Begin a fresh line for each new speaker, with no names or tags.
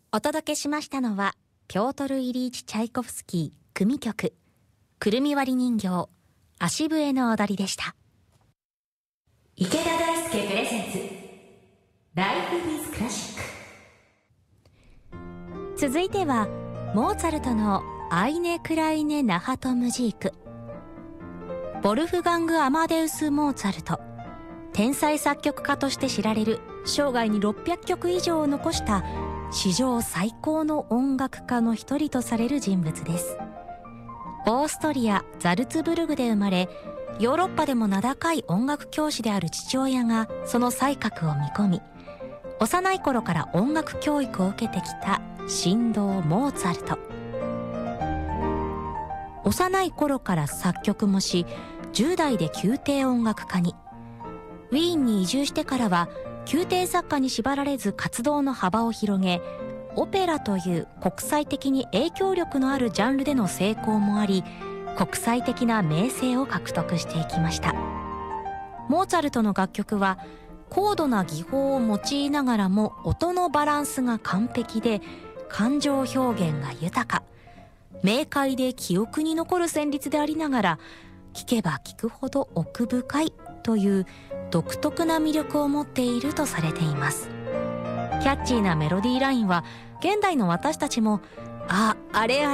お届けしましたのはピョートル・イリーチ・チャイコフスキー組曲くるみ割り人形足笛の踊りでした。池田大輔プレゼンツライフ・イズ・クラシック。続いてはモーツァルトのアイネ・クライネ・ナハト・ムジーク。ボルフガング・アマデウス・モーツァルト、天才作曲家として知られる、生涯に600曲以上を残した史上最高の音楽家の一人とされる人物です。オーストリア・ザルツブルグで生まれ、ヨーロッパでも名高い音楽教師である父親がその才覚を見込み、幼い頃から音楽教育を受けてきた神童モーツァルト。幼い頃から作曲もし、10代で宮廷音楽家に。ウィーンに移住してからは宮廷作家に縛られず活動の幅を広げ、オペラという国際的に影響力のあるジャンルでの成功もあり、国際的な名声を獲得していきました。モーツァルトの楽曲は高度な技法を用いながらも音のバランスが完璧で、感情表現が豊か、明快で記憶に残る旋律でありながら、聴けば聴くほど奥深いという独特な魅力を持っているとされています。キャッチーなメロディーラインは現代の私たちもあれ